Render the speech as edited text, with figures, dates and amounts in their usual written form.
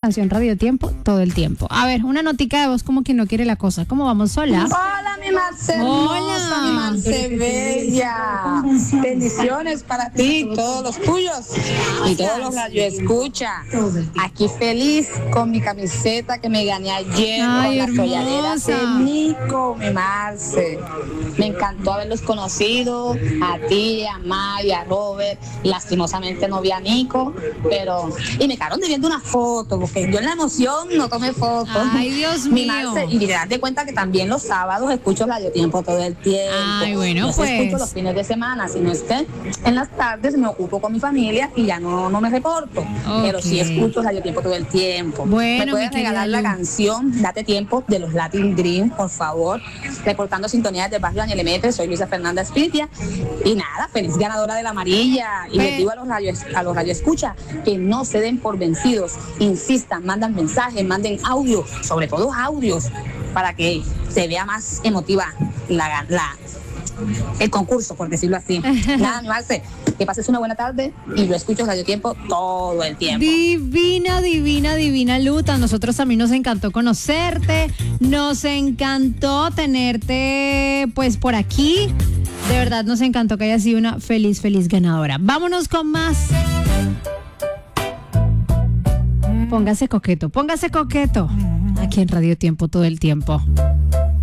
nació en Radio Tiempo todo el tiempo. A ver, una notica de voz como quien no quiere la cosa. ¿Cómo vamos? Hola. Hola, mi Marce hermosa, mi Marce bella. Bendiciones para ti, todos los tuyos y todos los radioescucha. Aquí feliz con mi camiseta que me gané ayer. Ay, con la colladera hermosa. de Nico, mi Marce. Me encantó haberlos conocido, a ti, a May, a Robert. Lastimosamente no vi a Nico, pero... Y me quedaron debiendo una foto, porque yo en la emoción no tomé fotos. Ay, Dios Mi mío. Marce, y te das de cuenta que también los sábados escucho Radio Tiempo todo el tiempo. Ay, bueno, no pues. escucho los fines de semana, sino es que en las tardes me ocupo con mi familia y ya no me reporto. Pero sí escucho Radio Tiempo todo el tiempo. Bueno, ¿me puedes mi querida regalar la Lu. canción Date Tiempo de los Latin Dream, por favor? Reportando sintonías del barrio Daniel Emetre, soy Luisa Fernanda Espitia. Y nada, feliz ganadora de la amarilla. Y les digo a los radioescuchas que no se den por vencidos, insistan, mandan mensajes, manden audio, sobre todo audios, para que se vea más emotiva el concurso, por decirlo así. Nada, mi Marce, que pases una buena tarde y yo escucho Radio Tiempo todo el tiempo. Divina, divina, divina Luta. Nosotros también nos encantó conocerte, nos encantó tenerte pues por aquí. De verdad nos encantó que hayas sido una feliz, feliz ganadora. Vámonos con más. Póngase coqueto. Aquí en Radio Tiempo todo el tiempo.